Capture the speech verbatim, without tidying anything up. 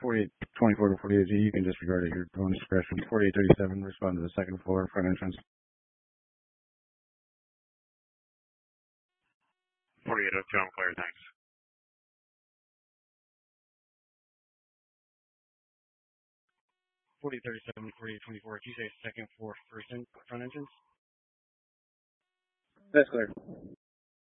forty-eight twenty-four to forty-eight G, you can disregard it. Your own discretion. forty-eight thirty-seven, respond to the second floor, front entrance. forty-eight oh two, I'm clear, thanks. forty-eight thirty-seven, forty-eight twenty-four, did you say second floor, first in, front entrance? That's clear.